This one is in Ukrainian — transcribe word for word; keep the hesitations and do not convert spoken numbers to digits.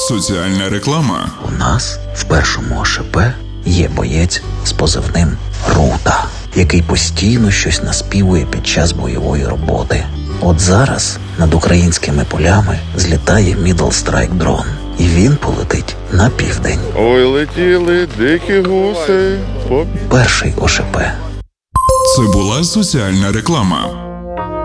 Соціальна реклама. У нас в першому ОШП є боєць з позивним Рута, який постійно щось наспівує під час бойової роботи. От зараз над українськими полями злітає Middle Strike дрон, і він полетить на південь. Ой, летіли дикі гуси. По... Перший ОШП. Це була соціальна реклама.